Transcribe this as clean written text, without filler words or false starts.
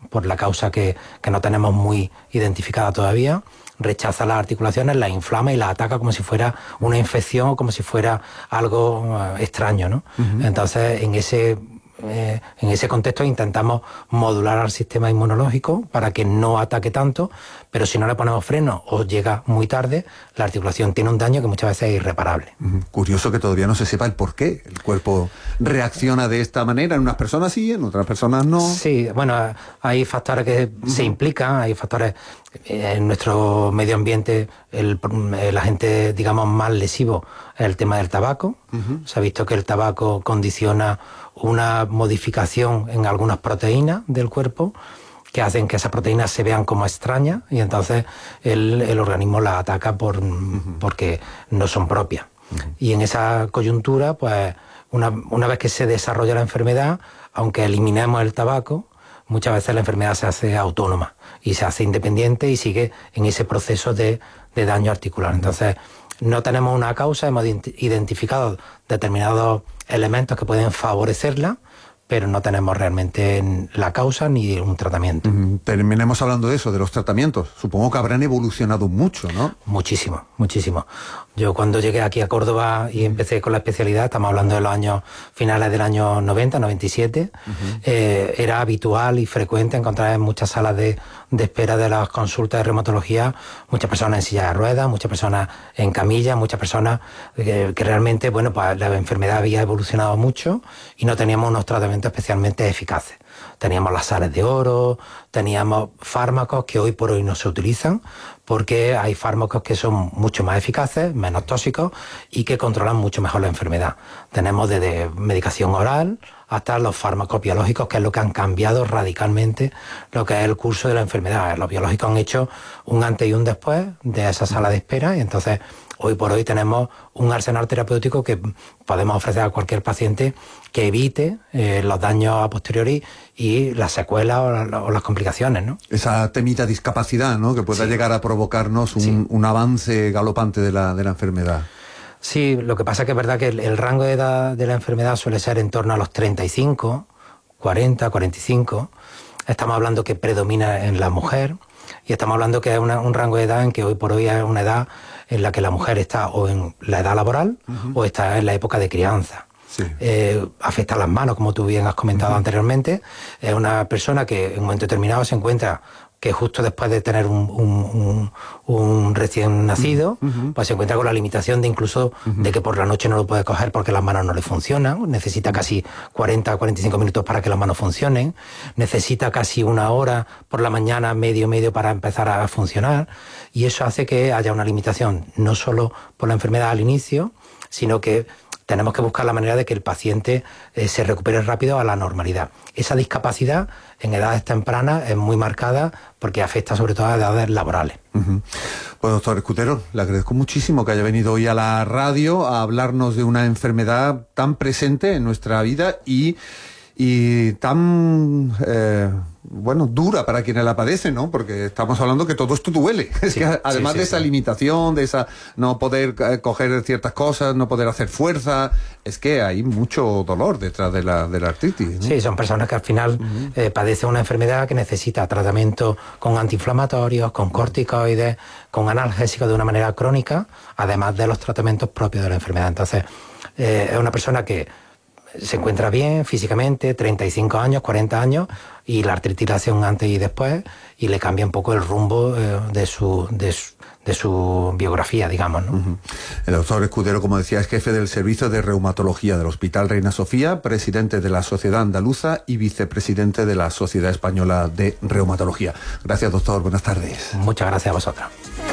por la causa que no tenemos muy identificada todavía, rechaza las articulaciones, las inflama y las ataca como si fuera una infección o como si fuera algo extraño, ¿no? Entonces, en ese contexto intentamos modular al sistema inmunológico para que no ataque tanto, pero si no le ponemos freno o llega muy tarde, la articulación tiene un daño que muchas veces es irreparable. Curioso que todavía no se sepa el por qué el cuerpo reacciona de esta manera. En unas personas sí, en otras personas no. Sí, bueno, hay factores que se implican, hay factores en nuestro medio ambiente, el agente, digamos, más lesivo es el tema del tabaco. Se ha visto que el tabaco condiciona una modificación en algunas proteínas del cuerpo que hacen que esas proteínas se vean como extrañas y entonces el organismo las ataca porque no son propias. Y en esa coyuntura, pues una vez que se desarrolla la enfermedad, aunque eliminemos el tabaco, muchas veces la enfermedad se hace autónoma y se hace independiente y sigue en ese proceso de daño articular. Entonces, no tenemos una causa, hemos identificado determinados elementos que pueden favorecerla, pero no tenemos realmente la causa ni un tratamiento. Terminemos hablando de eso, de los tratamientos. Supongo que habrán evolucionado mucho, ¿no? Muchísimo, muchísimo. Yo cuando llegué aquí a Córdoba y empecé con la especialidad, estamos hablando de los años finales del año 90, 97, era habitual y frecuente encontrar en muchas salas de espera de las consultas de reumatología muchas personas en silla de ruedas, muchas personas en camilla, muchas personas que realmente, bueno, pues la enfermedad había evolucionado mucho y no teníamos unos tratamientos especialmente eficaces. Teníamos las sales de oro, teníamos fármacos que hoy por hoy no se utilizan porque hay fármacos que son mucho más eficaces, menos tóxicos y que controlan mucho mejor la enfermedad. Tenemos desde medicación oral hasta los fármacos biológicos, que es lo que han cambiado radicalmente lo que es el curso de la enfermedad. Los biológicos han hecho un antes y un después de esa sala de espera y entonces hoy por hoy tenemos un arsenal terapéutico que podemos ofrecer a cualquier paciente que evite los daños a posteriori y las secuelas o las complicaciones, ¿no? Esa temida discapacidad, ¿no?, que pueda llegar a provocarnos un avance galopante de la enfermedad. Sí, lo que pasa es que es verdad que el rango de edad de la enfermedad suele ser en torno a los 35, 40, 45. Estamos hablando que predomina en la mujer y estamos hablando que es un rango de edad en que hoy por hoy es una edad en la que la mujer está o en la edad laboral o está en la época de crianza. Sí. Afecta a las manos, como tú bien has comentado anteriormente. Es una persona que en un momento determinado se encuentra que justo después de tener un recién nacido, pues se encuentra con la limitación de incluso de que por la noche no lo puede coger porque las manos no le funcionan, necesita casi 40 o 45 minutos para que las manos funcionen, necesita casi una hora por la mañana, medio para empezar a funcionar, y eso hace que haya una limitación, no solo por la enfermedad al inicio, sino que tenemos que buscar la manera de que el paciente se recupere rápido a la normalidad. Esa discapacidad en edades tempranas es muy marcada porque afecta sobre todo a edades laborales. Pues doctor Escudero, le agradezco muchísimo que haya venido hoy a la radio a hablarnos de una enfermedad tan presente en nuestra vida y tan dura para quienes la padecen, ¿no? Porque estamos hablando que todo esto duele. Es que además de esa limitación, de esa no poder coger ciertas cosas, no poder hacer fuerza, es que hay mucho dolor detrás de la artritis, ¿no? Sí, son personas que al final padecen una enfermedad que necesita tratamiento con antiinflamatorios, con corticoides, con analgésicos de una manera crónica, además de los tratamientos propios de la enfermedad. Entonces, es una persona que se encuentra bien físicamente, 35 años, 40 años, y la artritis la hace un antes y después, y le cambia un poco el rumbo de su biografía, digamos, ¿no? El doctor Escudero, como decía, es jefe del Servicio de Reumatología del Hospital Reina Sofía, presidente de la Sociedad Andaluza y vicepresidente de la Sociedad Española de Reumatología. Gracias, doctor. Buenas tardes. Muchas gracias a vosotros.